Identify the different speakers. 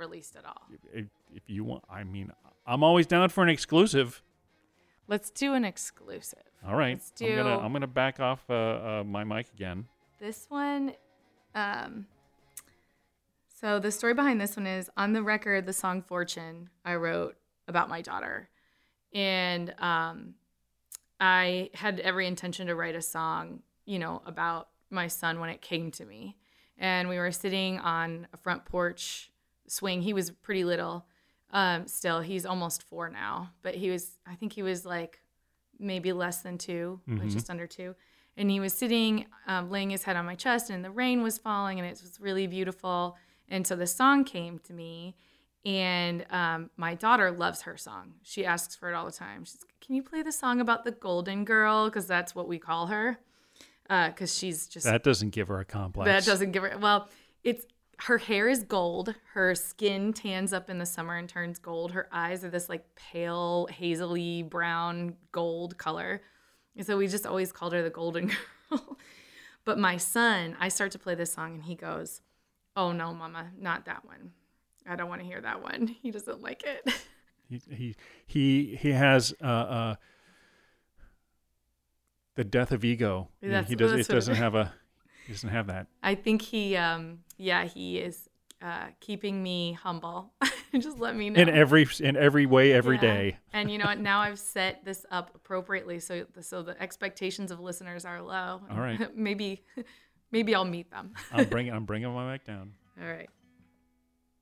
Speaker 1: released at all.
Speaker 2: If you want, I mean, I'm always down for an exclusive.
Speaker 1: Let's do an exclusive.
Speaker 2: All right.
Speaker 1: Let's do
Speaker 2: I'm gonna back off my mic again.
Speaker 1: this one. So the story behind this one is, on the record, the song Fortune I wrote about my daughter. And I had every intention to write a song, about my son when it came to me. And we were sitting on a front porch swing. He was pretty little still. He's almost 4 now. But I think he was like maybe less than 2, like just under 2. And he was sitting, laying his head on my chest, and the rain was falling, and it was really beautiful. And so the song came to me, and my daughter loves her song. She asks for it all the time. She's, can you play the song about the golden girl? Because that's what we call her. Because she's just...
Speaker 2: That doesn't give her a complex.
Speaker 1: That doesn't give her... Well, her hair is gold. Her skin tans up in the summer and turns gold. Her eyes are this like pale, hazily brown gold color. And so we just always called her the golden girl. But my son, I start to play this song, and he goes, oh no, Mama, not that one. I don't want to hear that one. He doesn't like it.
Speaker 2: He has the death of ego. He doesn't have that.
Speaker 1: I think he is keeping me humble. Just let me know
Speaker 2: in every way, every day.
Speaker 1: And you know what? Now I've set this up appropriately, so the expectations of listeners are low.
Speaker 2: All right.
Speaker 1: Maybe I'll meet them.
Speaker 2: I'm bringing my mic down.
Speaker 1: All right.